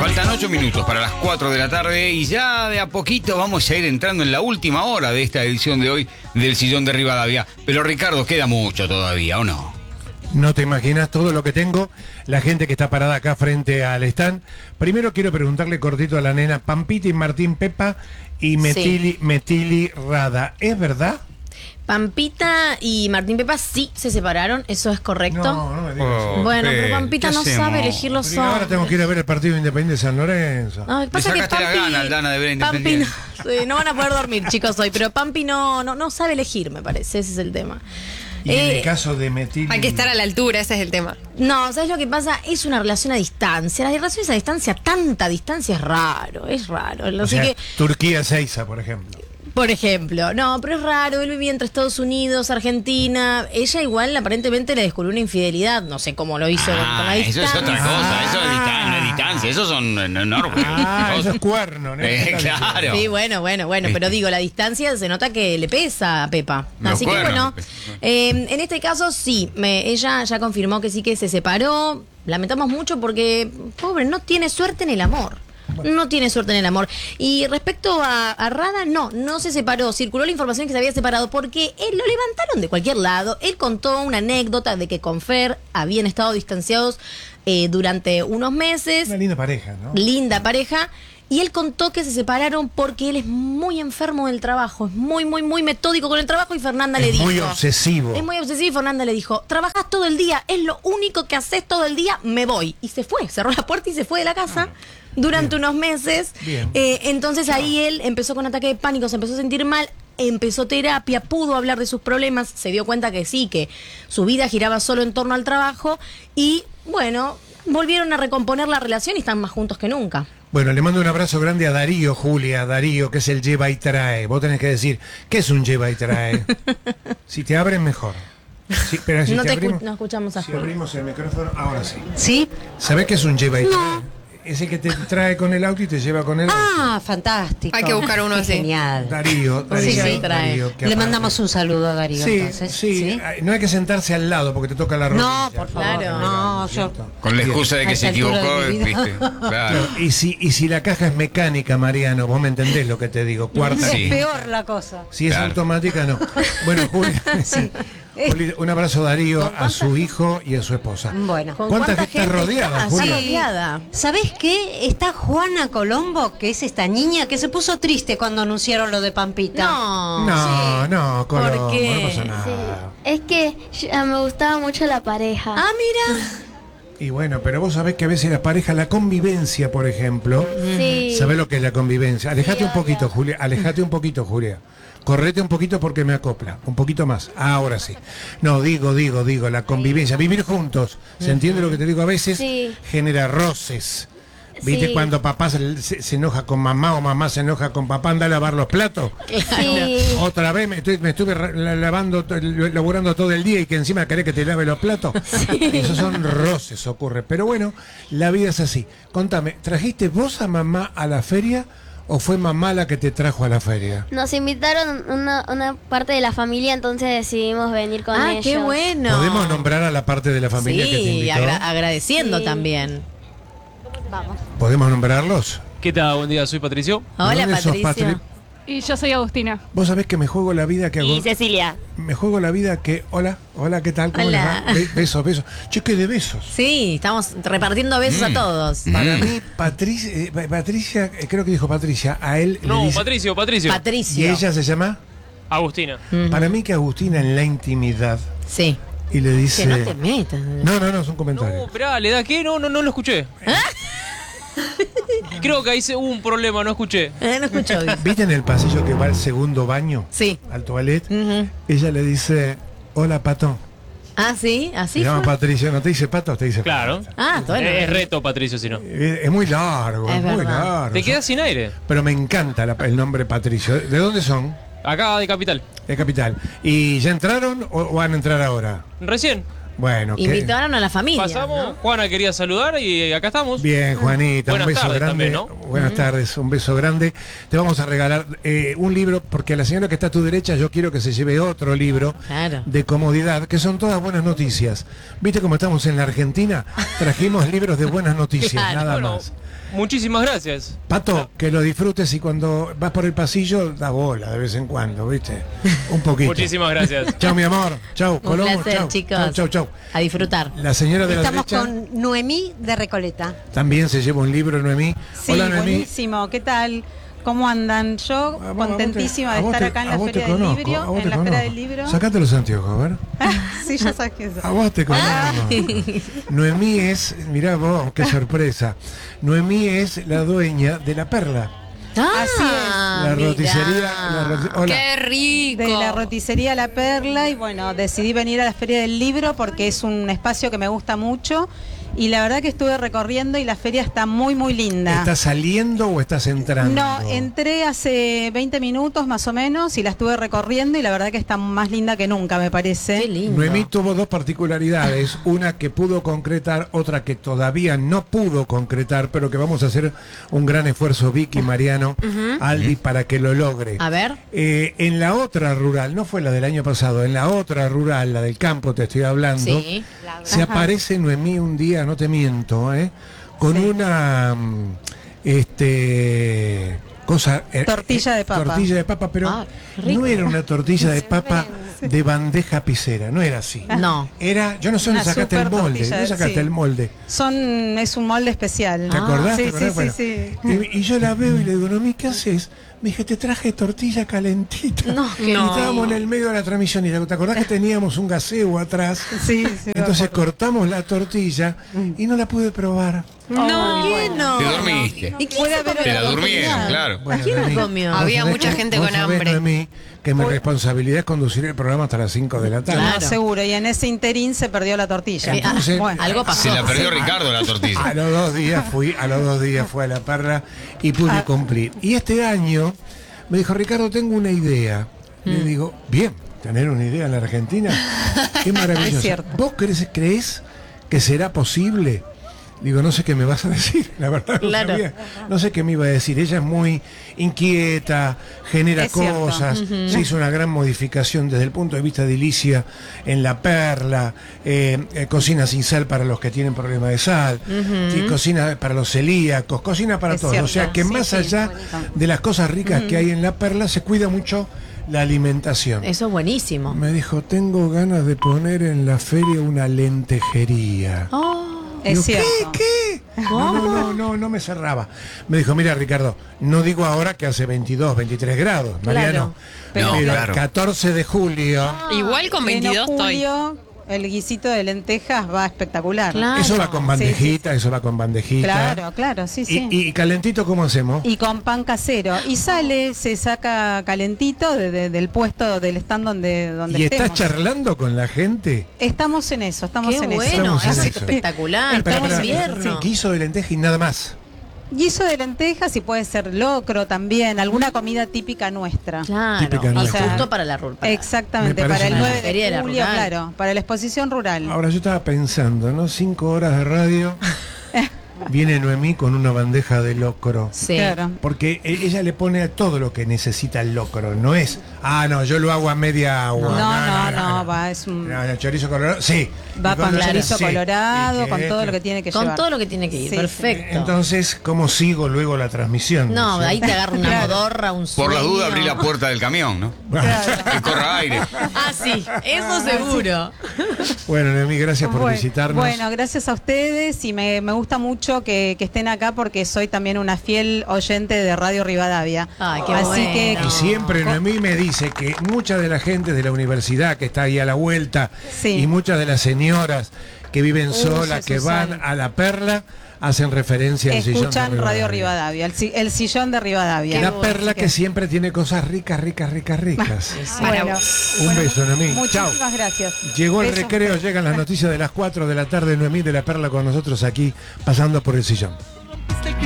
Faltan 8 minutos para las 4 de la tarde y ya de a poquito vamos a ir entrando en la última hora de esta edición de hoy del Sillón de Rivadavia. Pero Ricardo, queda mucho todavía, ¿o no? No te imaginas todo lo que tengo, la gente que está parada acá frente al stand. Primero quiero preguntarle cortito a la nena, Pampita y Martín Pepa y Metili Rada, ¿es verdad? Pampita y Martín Pepa sí se separaron, eso es correcto. No me digas. Bueno, pero Pampita no sabe elegir los Pero ahora tengo que ir a ver el partido Independiente de San Lorenzo. No, pasa Le que sacaste la gana, Aldana, de ver Independiente. Pampi no van a poder dormir, chicos, hoy, pero Pampi no sabe elegir, me parece, ese es el tema. Y en el caso de Metili... Hay que estar a la altura, ese es el tema. No, ¿sabes lo que pasa? Es una relación a distancia. Las relaciones a distancia, tanta distancia, es raro. O sea, Turquía-Seiza, por ejemplo. Por ejemplo, no, pero es raro, él vivía entre Estados Unidos, Argentina, ella igual aparentemente le descubrió una infidelidad, no sé cómo lo hizo con la distancia. Eso es otra cosa, eso es distancia, eso son enormes. Eso es cuerno, ¿no? Claro. Sí, bueno, pero digo, la distancia se nota que le pesa a Pepa. Los Así que cuernos. bueno, en este caso sí, ella ya confirmó que sí que se separó, lamentamos mucho porque, pobre, no tiene suerte en el amor. No tiene suerte en el amor. Y respecto a Rada, no se separó. Circuló la información que se había separado porque él lo levantaron de cualquier lado. Él contó una anécdota de que con Fer habían estado distanciados durante unos meses. Una linda pareja, ¿no? Linda pareja. Y él contó que se separaron porque él es muy enfermo del trabajo. Es muy metódico con el trabajo y Fernanda le dijo... muy obsesivo. Es muy obsesivo y Fernanda le dijo, trabajas todo el día, es lo único que haces todo el día, me voy. Y se fue, cerró la puerta y se fue de la casa. Durante unos meses. Entonces ahí él empezó con ataque de pánico, se empezó a sentir mal, empezó terapia, pudo hablar de sus problemas, se dio cuenta que sí, que su vida giraba solo en torno al trabajo y bueno, volvieron a recomponer la relación y están más juntos que nunca. Bueno, le mando un abrazo grande a Darío, Julia, Darío, que es el lleva y trae. Vos tenés que decir, ¿qué es un lleva y trae? Si te abren, mejor. Sí, pero si no no escuchamos a Si Julia. abrimos el micrófono, ahora sí. ¿Sí? ¿Sabés qué es un lleva y trae? Es el que te trae con el auto y te lleva con el auto. Ah, fantástico. Hay que buscar uno Qué así. Genial. Darío, Sí, Darío, que Le aparte- mandamos un saludo a Darío, Sí, entonces. sí, no hay que sentarse al lado porque te toca la rodilla. No, por favor. Claro. No, yo... Con la excusa de A que esta se altura equivocó, de mi vida. ¿viste? Claro. Y si la caja es mecánica, Mariano, vos me entendés lo que te digo. Cuarta. Sí. Es peor la cosa. Si es Claro. automática, no. Bueno, Julia, Juli, un abrazo Darío, a su hijo y a su esposa. Bueno. ¿Con ¿Cuánta cuánta gente está rodeada, está? Julia? Está rodeada. ¿Sabés qué? Está Juana Colombo, que es esta niña que se puso triste cuando anunciaron lo de Pampita. No, Colombo, ¿Por qué? no pasa nada. Es que me gustaba mucho la pareja. Ah, mira. Y bueno, pero vos sabés que a veces las parejas, la convivencia, por ejemplo, Sí. ¿sabés lo que es la convivencia? Alejate un poquito, Julia, alejate un poquito, Julia. Correte un poquito porque me acopla, un poquito más. Ahora sí. No, digo, la convivencia, vivir juntos. ¿Se entiende lo que te digo? A veces Sí. genera roces. ¿Viste Sí. cuando papá se enoja con mamá o mamá se enoja con papá, anda a lavar los platos? Sí. Otra vez me estuve laburando todo el día y que encima querés que te lave los platos. Esos son roces, ocurre. Pero bueno, la vida es así. Contame, ¿trajiste vos a mamá a la feria o fue mamá la que te trajo a la feria? Nos invitaron una parte de la familia, entonces decidimos venir con ellos. Qué bueno. ¿Podemos nombrar a la parte de la familia que te Sí, invitó? agradeciendo Sí. también. Vamos. ¿Podemos nombrarlos? ¿Qué tal? Buen día, soy Patricio. Hola, ¿Dónde sos, Patricio. Patri? Y yo soy Agustina. Vos sabés que me juego la vida que hago. Y Cecilia. Me juego la vida que... Hola, ¿qué tal? ¿Cómo Hola. les va? Besos. Che, qué de besos. Sí, estamos repartiendo besos a todos. Para mí, Patricia, creo que dijo Patricia, a él le No, dice- Patricio. ¿Y Patricio. ella se llama? Agustina. Para mí que Agustina en la intimidad Sí. y le dice... Que no te metas. No, es un comentario. No, esperá, ¿le da qué? No lo escuché. Creo que ahí hubo un problema, no escuché. No escucho. ¿Viste en el pasillo que va al segundo baño? Sí. Al toilet. Ujú. Ella le dice, hola, Pato. Ah, sí, Se así llama fue. Patricia, ¿no te dice Pato? Te dice Claro. Pato. Ah, bueno. Es reto, Patricio, si no. Es muy largo, Es es muy verdad. largo. Te quedas sin aire. Pero me encanta el nombre Patricio. ¿De dónde son? Acá de Capital. De Capital. ¿Y ya entraron o van a entrar ahora? Recién. Bueno, Invitaron a la familia. Pasamos, ¿no? Juana quería saludar y acá estamos. Bien, Juanita, Buenas un beso tardes grande. también, ¿no? Buenas tardes, un beso grande. Te vamos a regalar un libro, porque a la señora que está a tu derecha yo quiero que se lleve otro libro Claro. de comodidad, que son todas buenas noticias. ¿Viste cómo estamos en la Argentina? Trajimos libros de buenas noticias, Claro. nada Bueno, más. muchísimas gracias. Pato, que lo disfrutes y cuando vas por el pasillo, da bola de vez en cuando, ¿viste? Un poquito. Muchísimas gracias. Chau, mi amor. Chau, Un Colombo. placer, Chau. chicos. Chau, chau, chau. A disfrutar. La señora de la Estamos derecha con Noemí de Recoleta. también se lleva un libro, Noemí. Sí, Hola, Noemí. buenísimo. ¿Qué tal? ¿Cómo andan? Yo A vos contentísima te- de a vos estar te- acá en a la vos te Feria del conozco, a Libro. vos En te la Feria conozco. del Libro. Sacate los anteojos, a ver. Sí, ya sabes que eso. A vos te conozco. Noemí es, mirá vos, qué sorpresa. Noemí es la dueña de La Perla. Así es. La mirá. roticería. Hola. ¡Qué rico! De la roticería La Perla y bueno, decidí venir a la Feria del Libro porque es un espacio que me gusta mucho y la verdad que estuve recorriendo y la feria está muy muy linda. ¿Estás saliendo o estás entrando? No, entré hace 20 minutos más o menos y la estuve recorriendo y la verdad que está más linda que nunca, me parece. Qué lindo. Noemí tuvo dos particularidades, una que pudo concretar, otra que todavía no pudo concretar, pero que vamos a hacer un gran esfuerzo, Vicky, Mariano, Aldi, para que lo logre. A ver. En la otra rural, no fue la del año pasado, en la otra rural, la del campo te estoy hablando, Sí. se aparece Noemí un día, no te miento, con una cosa Tortilla de papa. tortilla de papa, pero Ah, rico. no era una tortilla de papa de bandeja pisera, no era así. No. Era, yo no sé dónde Una sacaste el super molde, tortilla, ¿dónde sacaste sí. el molde? Es un molde especial. ¿Te acordás? Sí, ¿Te acordás? sí, Bueno, sí. y yo la veo y le digo, Noemí, ¿qué haces? Me dije, te traje tortilla calentita. No, Y estábamos en el medio de la transmisión y ¿te acordás que teníamos un gaseo atrás? Sí, sí, me Entonces acuerdo. cortamos la tortilla y no la pude probar. No, ¿qué no? Te dormiste. ¿Y quién Puede se haber comió Te la tortilla? durmieron, claro. ¿Quién la Noemí, comió? vos Había sabés mucha que- gente vos con sabés, hambre. Noemí, que mi responsabilidad es conducir el programa hasta las 5 de la tarde. Claro. No, seguro. Y en ese interín se perdió la tortilla. Entonces- Algo pasó. Se la perdió Ricardo la tortilla. A los 2 días fui a La Perla y pude cumplir. Y este año me dijo, Ricardo, tengo una idea. Le digo, bien, tener una idea en la Argentina, qué maravilloso. Es cierto. ¿Vos crees que será posible? Digo, no sé qué me vas a decir, la verdad no Claro. sabía. No sé qué me iba a decir. Ella es muy inquieta, genera Es cierto. cosas. Se hizo una gran modificación desde el punto de vista de edilicia en La Perla. Cocina sin sal para los que tienen problemas de sal. Y cocina para los celíacos. Cocina para Es todos. cierto. O sea que Sí, más sí, allá de las cosas ricas que hay en La Perla, se cuida mucho la alimentación. Eso es buenísimo. Me dijo, tengo ganas de poner en la feria una lentejería. Es Digo, cierto. ¿Qué? No me cerraba. Me dijo, mira Ricardo, no digo ahora que hace 22, 23 grados, Mariano. Pero- No, Pero claro. el 14 de julio, Igual con 22 En estoy. julio, el guisito de lentejas va espectacular. Claro. eso va con bandejita, eso va con bandejita. Claro, claro, sí, sí. Y calentito, ¿cómo hacemos? Y con pan casero. Y sale, se saca calentito del puesto, del stand donde ¿Y estemos. estás charlando con la gente? Estamos en eso, estamos Qué en bueno, Estamos en eso es eso. espectacular. Espera, Estamos en espera, invierno. guiso de lenteja y nada más. eso. Guiso de lentejas y puede ser locro también, alguna comida típica nuestra. Claro. Típica Y nuestra. justo para la rural. Exactamente, Me parece para el muy 9 bien. Feria de de la julio, rural. claro, para la exposición rural. Ahora yo estaba pensando, ¿no? 5 horas de radio. Viene Noemí con una bandeja de locro. Sí. Claro. Porque ella le pone todo lo que necesita el locro, no es, no, yo lo hago a media agua. No, va, es un... No, chorizo colorado, sí. Va Y con los- chorizo sí. colorado, ¿Y con qué? todo lo que tiene que Con llevar. todo lo que tiene que ir. Sí, Perfecto. Entonces, ¿cómo sigo luego la transmisión? No, ¿Sí? ahí te agarra una Claro. modorra, un sueño. Por la duda abrí la puerta del camión, ¿no? Que corra aire. Ah, sí, eso seguro. Bueno, Noemí, gracias por visitarnos. Bueno, gracias a ustedes y me gusta mucho que estén acá porque soy también una fiel oyente de Radio Rivadavia. Ay, qué Así bueno. que Y siempre Noemí me dice que mucha de la gente de la universidad que está ahí a la vuelta Sí. y muchas de las señoras que viven solas, se que van usan. a La Perla, hacen referencia al sillón de escuchan Radio Rivadavia, el sillón de Rivadavia. La Perla que siempre tiene cosas ricas, ricas. Bueno, Un beso, Noemí. Chao. muchísimas gracias. Llegó el Besos. recreo, llegan las noticias de las 4 de la tarde. Noemí de La Perla con nosotros aquí, pasando por el sillón.